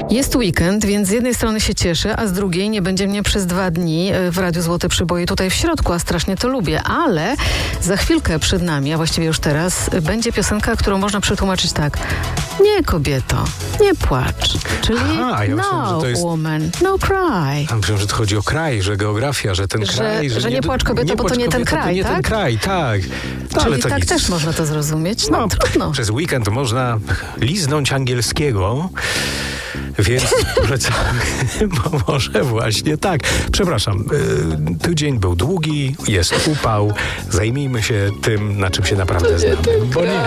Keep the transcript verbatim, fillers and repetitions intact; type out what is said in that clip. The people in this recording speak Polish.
Jest weekend, więc z jednej strony się cieszę, a z drugiej nie będzie mnie przez dwa dni w Radiu Złote Przyboje tutaj w środku, a strasznie to lubię. Ale za chwilkę przed nami, a właściwie już teraz, będzie piosenka, którą można przetłumaczyć tak. Nie, kobieto, nie płacz. Czyli Aha, ja no, myślałem, że to jest... woman, no cry. Ja myślałem, że to chodzi o kraj, że geografia, że ten Że- kraj... że nie płacz, kobieto, nie bo to płacz, nie ten kobieto, kraj, to nie tak? ten kraj, tak. No, Czyli to tak nic. też można to zrozumieć. No, No, trudno. Przez weekend można liznąć angielskiego, więc polecamy. Może właśnie tak. Przepraszam, y, tydzień był długi, jest upał. Zajmijmy się tym, na czym się naprawdę znamy. Bo nie